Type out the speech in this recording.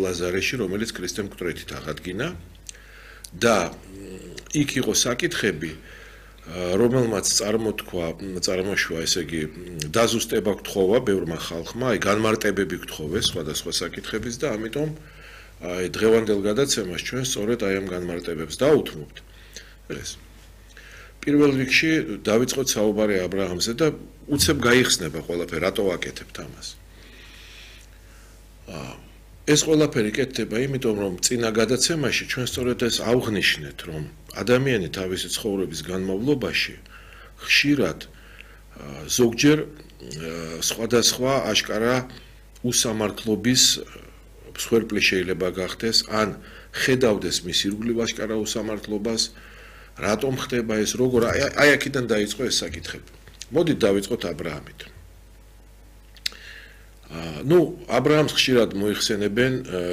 ლაზარეში, რომელიც ქრისტე მკვდრეთით აღადგინა და იქ იყო საკითხები, რომელმაც წარმოშვა, ესე იგი, დაზუსტება გთხოვა ბევრმა ხალხმა, აი განმარტებები გთხოვეს სხვადასხვა საკითხების და ამიტომ აი დღევანდელ გადაცემას ჩვენ სწორედ აი ამ განმარტებებს დაუთმობთ. ეს პირველ რიგში დავიწყოთ საუბარი ა ブラ ამზე და უცებ გაიხსნება ყველაფერი, რატო ვაკეთებთ ამას. ეს ყველაფერი კეთდება იმიტომ, რომ წინა გადაცემაში ჩვენ სწორედ ეს ავღნიშნეთ, რომ ადამიანი თავისი ცხოვრების განმავლობაში ხშირად ზოგჯერ სხვადასხვა აშკარა უსამართლობის მსხვერპლი შეიძლება გახდეს, ან ხედავდეს მის ირგვლივ აშკარა usამართლობას, რატომ ხდება ეს, როგორ აი აქედან დაიწყო ეს საკითხები. მოდით დავიწყოთ ა ブラ ამით. ა ブラ ამს ხშირად მოიხსენებენ